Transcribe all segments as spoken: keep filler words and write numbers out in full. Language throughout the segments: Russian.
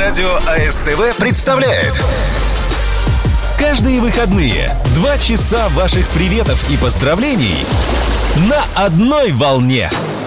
Радио АСТВ представляет каждые выходные два часа ваших приветов и поздравлений на одной волне.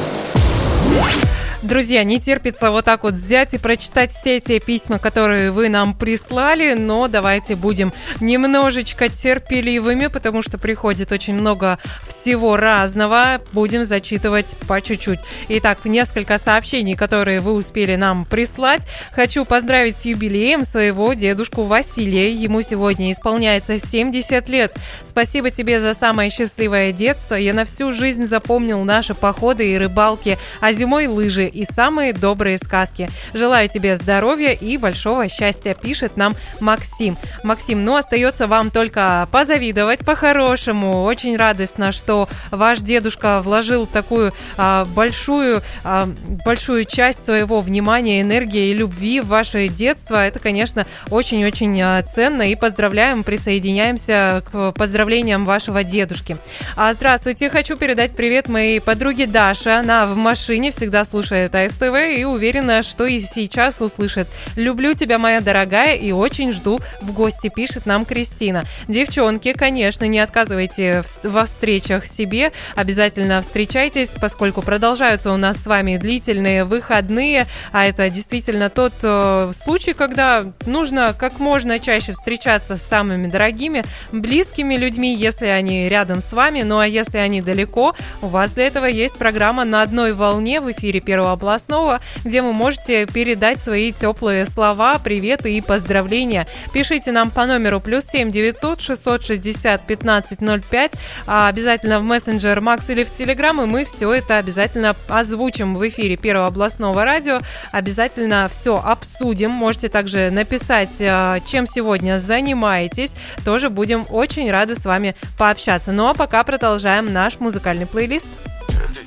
Друзья, не терпится вот так вот взять и прочитать все те письма, которые вы нам прислали, но давайте будем немножечко терпеливыми, потому что приходит очень много всего разного. Будем зачитывать по чуть-чуть. Итак, несколько сообщений, которые вы успели нам прислать. Хочу поздравить с юбилеем своего дедушку Василия. Ему сегодня исполняется семьдесят лет. Спасибо тебе за самое счастливое детство. Я на всю жизнь запомнил наши походы и рыбалки, а зимой лыжи и самые добрые сказки. Желаю тебе здоровья и большого счастья, пишет нам Максим. Максим, ну, остается вам только позавидовать по-хорошему. Очень радостно, что ваш дедушка вложил такую а, большую, а, большую часть своего внимания, энергии и любви в ваше детство. Это, конечно, очень-очень а, ценно. И поздравляем, присоединяемся к поздравлениям вашего дедушки. А, здравствуйте, хочу передать привет моей подруге Даше. Она в машине всегда слушает АСТВ и уверена, что и сейчас услышит. Люблю тебя, моя дорогая, и очень жду в гости, пишет нам Кристина. Девчонки, конечно, не отказывайте во встречах себе, обязательно встречайтесь, поскольку продолжаются у нас с вами длительные выходные, а это действительно тот э, случай, когда нужно как можно чаще встречаться с самыми дорогими, близкими людьми, если они рядом с вами, ну а если они далеко, у вас для этого есть программа «На одной волне» в эфире Первого областного, где вы можете передать свои теплые слова, приветы и поздравления. Пишите нам по номеру плюс семь девятьсот шестьсот шестьдесят пятнадцать ноль пять, а обязательно в мессенджер Макс или в Телеграм, и мы все это обязательно озвучим в эфире Первого областного радио. Обязательно все обсудим. Можете также написать, чем сегодня занимаетесь. Тоже будем очень рады с вами пообщаться. Ну а пока продолжаем наш музыкальный плейлист.